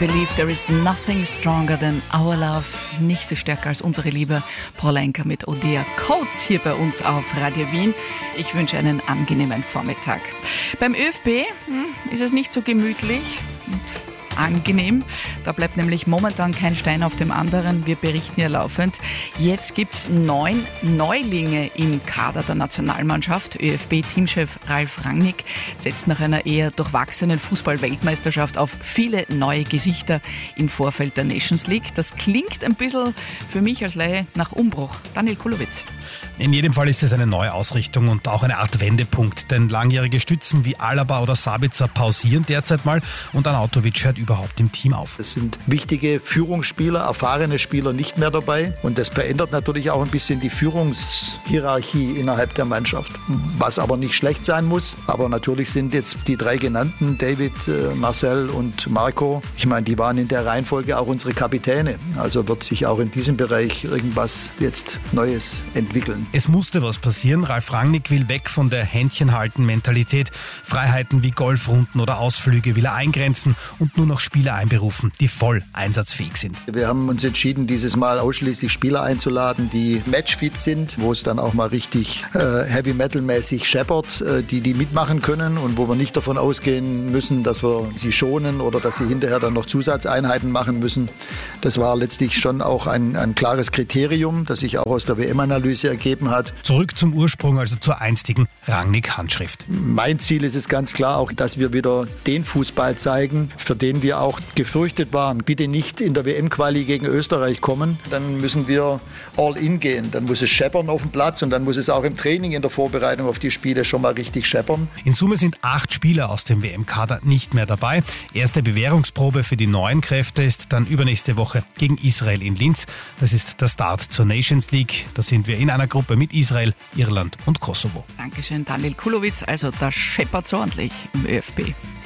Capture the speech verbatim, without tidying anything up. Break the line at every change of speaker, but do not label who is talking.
believe there is nothing stronger than our love. Nicht so stärker als unsere Liebe. Paul Anka mit Odia Coates hier bei uns auf Radio Wien. Ich wünsche einen angenehmen Vormittag. Beim ÖFB hm, ist es nicht so gemütlich und angenehm. Da bleibt nämlich momentan kein Stein auf dem anderen. Wir berichten ja laufend. Jetzt gibt es neun Neulinge im Kader der Nationalmannschaft. ÖFB-Teamchef Ralf Rangnick setzt nach einer eher durchwachsenen Fußball-Weltmeisterschaft auf viele neue Gesichter im Vorfeld der Nations League. Das klingt ein bisschen für mich als Laie nach Umbruch. Daniel Kulowitz.
In jedem Fall ist es eine Neuausrichtung und auch eine Art Wendepunkt, denn langjährige Stützen wie Alaba oder Sabitzer pausieren derzeit mal und Arnautovic hört überhaupt im Team auf.
Es sind wichtige Führungsspieler, erfahrene Spieler nicht mehr dabei und das verändert natürlich auch ein bisschen die Führungshierarchie innerhalb der Mannschaft, was aber nicht schlecht sein muss. Aber natürlich sind jetzt die drei genannten, David, Marcel und Marco, ich meine, die waren in der Reihenfolge auch unsere Kapitäne. Also wird sich auch in diesem Bereich irgendwas jetzt Neues entwickeln.
Es musste was passieren. Ralf Rangnick will weg von der Händchenhalten-Mentalität. Freiheiten wie Golfrunden oder Ausflüge will er eingrenzen und nur noch Spieler einberufen, die voll einsatzfähig sind.
Wir haben uns entschieden, dieses Mal ausschließlich Spieler einzuladen, die matchfit sind, wo es dann auch mal richtig äh, Heavy-Metal-mäßig scheppert, äh, die die mitmachen können und wo wir nicht davon ausgehen müssen, dass wir sie schonen oder dass sie hinterher dann noch Zusatzeinheiten machen müssen. Das war letztlich schon auch ein, ein klares Kriterium, das sich auch aus der W M-Analyse ergeben hat.
Zurück zum Ursprung, also zur einstigen Rangnick-Handschrift.
Mein Ziel ist es ganz klar auch, dass wir wieder den Fußball zeigen, für den wir auch gefürchtet waren. Bitte nicht in der W M-Quali gegen Österreich kommen, dann müssen wir all in gehen. Dann muss es scheppern auf dem Platz und dann muss es auch im Training in der Vorbereitung auf die Spiele schon mal richtig scheppern.
In Summe sind acht Spieler aus dem W M-Kader nicht mehr dabei. Erste Bewährungsprobe für die neuen Kräfte ist dann übernächste Woche gegen Israel in Linz. Das ist der Start zur Nations League. Da sind wir in einer Gruppe mit Israel, Irland und Kosovo.
Dankeschön, Daniel Kulowitz. Also, da scheppert's ordentlich im ÖFB.